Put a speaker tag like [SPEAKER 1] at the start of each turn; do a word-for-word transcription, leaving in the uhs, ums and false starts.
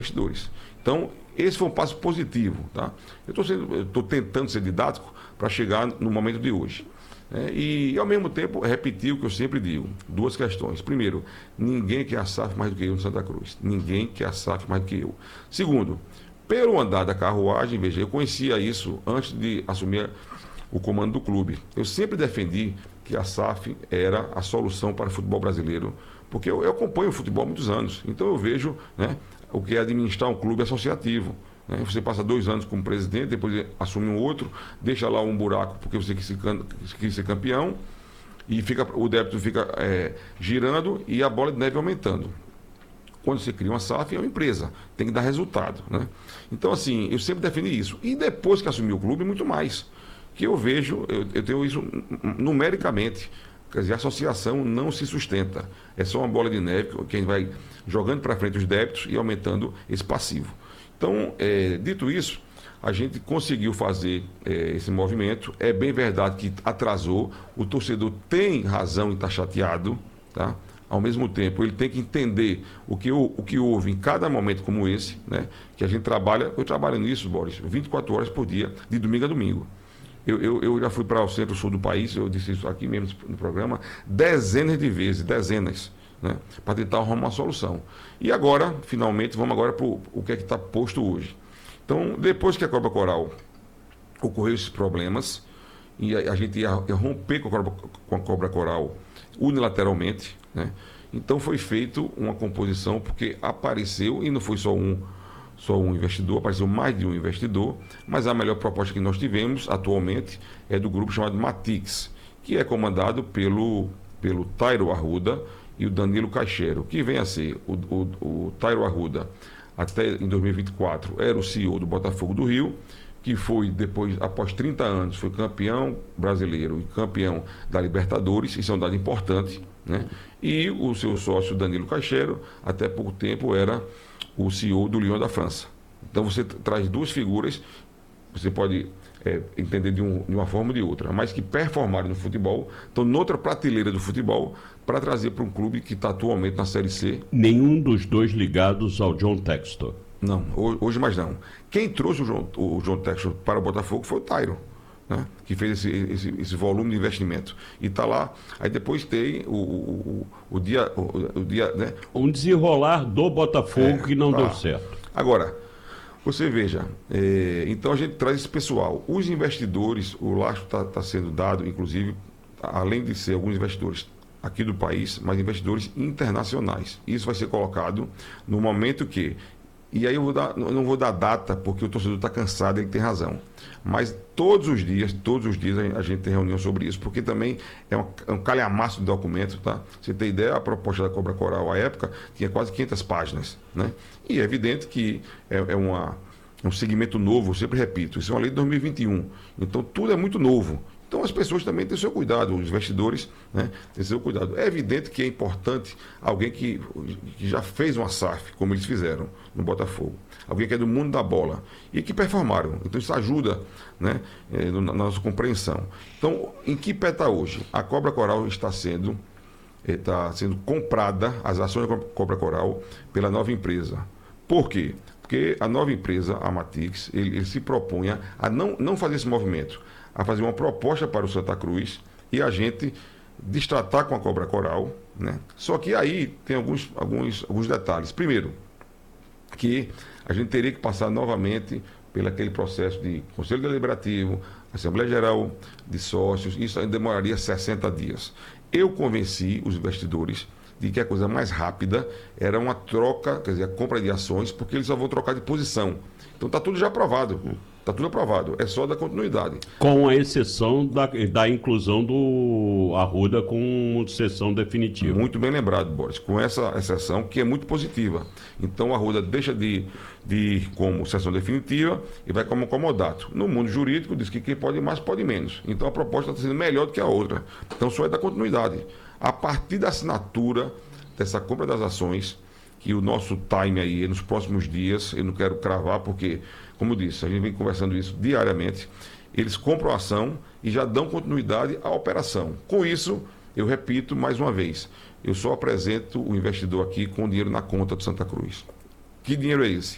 [SPEAKER 1] investidores. Então, esse foi um passo positivo. Tá? Eu estou tentando ser didático para chegar no momento de hoje. É, e, ao mesmo tempo, repetir o que eu sempre digo. Duas questões. Primeiro, ninguém quer a S A F mais do que eu no Santa Cruz. Ninguém quer a S A F mais do que eu. Segundo, pelo andar da carruagem, veja, eu conhecia isso antes de assumir o comando do clube. Eu sempre defendi que a S A F era a solução para o futebol brasileiro, porque eu, eu acompanho o futebol há muitos anos. Então eu vejo, né, o que é administrar um clube associativo. Né? Você passa dois anos como presidente, depois assume um outro, deixa lá um buraco porque você quis ser, quis ser campeão, e fica, o débito fica é, girando e a bola de neve aumentando. Quando você cria uma S A F, é uma empresa, tem que dar resultado. Né? Então, assim, eu sempre defendi isso. E depois que assumi o clube, muito mais. Que eu vejo, eu, eu tenho isso numericamente. Quer dizer, a associação não se sustenta. É só uma bola de neve que a gente vai jogando para frente os débitos e aumentando esse passivo. Então, é, dito isso, a gente conseguiu fazer é, esse movimento. É bem verdade que atrasou. O torcedor tem razão em estar chateado, tá? Ao mesmo tempo, ele tem que entender o que, o, o que houve em cada momento como esse, né? Que a gente trabalha, eu trabalho nisso, Boris, vinte e quatro horas por dia, de domingo a domingo. Eu, eu, eu já fui para o centro-sul do país, eu disse isso aqui mesmo no programa, dezenas de vezes, dezenas, né? Para tentar arrumar uma solução. E agora, finalmente, vamos agora para o que é que está posto hoje. Então, depois que a Cobra Coral ocorreu esses problemas, e a, a gente ia, ia romper com a Cobra, com a Cobra Coral unilateralmente, né? Então foi feito uma composição, porque apareceu, e não foi só um, só um investidor, apareceu mais de um investidor, mas a melhor proposta que nós tivemos atualmente é do grupo chamado Matix, que é comandado pelo, pelo Tairo Arruda e o Danilo Caixero, que vem a ser o, o, o Tairo Arruda, até em dois mil e vinte e quatro, era o C E O do Botafogo do Rio, que foi depois, após trinta anos, foi campeão brasileiro e campeão da Libertadores, isso é um dado importante, né? E o seu sócio Danilo Caixero, até pouco tempo, era o C E O do Lyon da França. Então você traz duas figuras, você pode é, entender de, um, de uma forma ou de outra, mas que performaram no futebol, estão noutra prateleira do futebol, para trazer para um clube que está atualmente na Série C.
[SPEAKER 2] Nenhum dos dois ligados ao John Textor.
[SPEAKER 1] Não, hoje mais não. Quem trouxe o João, o João Textor para o Botafogo foi o Tairo, né? Que fez esse, esse, esse volume de investimento. E está lá. Aí depois tem o, o, o dia. O, o dia né?
[SPEAKER 2] Um desenrolar do Botafogo é, que não
[SPEAKER 1] tá.
[SPEAKER 2] deu certo.
[SPEAKER 1] Agora, você veja, é, então a gente traz esse pessoal. Os investidores, o lastro está tá sendo dado, inclusive, além de ser alguns investidores aqui do país, mas investidores internacionais. Isso vai ser colocado no momento que. E aí eu, vou dar, eu não vou dar data, porque o torcedor está cansado, ele tem razão. Mas todos os dias, todos os dias a gente tem reunião sobre isso, porque também é um, é um calhamaço de documento, tá? Você tem ideia, a proposta da Cobra Coral à época tinha quase quinhentas páginas, né? E é evidente que é, é, uma, é um segmento novo, eu sempre repito, isso é uma lei de dois mil e vinte e um, então tudo é muito novo. Então as pessoas também têm seu cuidado, os investidores, né, têm seu cuidado. É evidente que é importante alguém que, que já fez uma S A F, como eles fizeram no Botafogo. Alguém que é do mundo da bola e que performaram. Então isso ajuda, né, na nossa compreensão. Então, em que pé está hoje? A Cobra Coral está sendo, está sendo comprada, as ações da Cobra Coral, pela nova empresa. Por quê? Porque a nova empresa, a Matix, ele, ele se propunha a não, não fazer esse movimento, a fazer uma proposta para o Santa Cruz e a gente destratar com a Cobra Coral, né? Só que aí tem alguns, alguns, alguns detalhes. Primeiro, que a gente teria que passar novamente pelo aquele processo de Conselho Deliberativo, Assembleia Geral de Sócios, isso ainda demoraria sessenta dias. Eu convenci os investidores de que a coisa mais rápida era uma troca, quer dizer, a compra de ações, porque eles só vão trocar de posição. Então está tudo já aprovado. Está tudo aprovado, é só da continuidade.
[SPEAKER 2] Com a exceção da, da inclusão do Arruda com sessão definitiva.
[SPEAKER 1] Muito bem lembrado, Boris, com essa exceção que é muito positiva. Então o Arruda deixa de, de ir como sessão definitiva e vai como comodato. No mundo jurídico diz que quem pode mais pode menos. Então a proposta está sendo melhor do que a outra. Então só é da continuidade. A partir da assinatura dessa compra das ações, que o nosso time aí é nos próximos dias, eu não quero cravar porque, como eu disse, a gente vem conversando isso diariamente, eles compram a ação e já dão continuidade à operação. Com isso, eu repito mais uma vez, eu só apresento o investidor aqui com o dinheiro na conta do Santa Cruz. Que dinheiro é esse?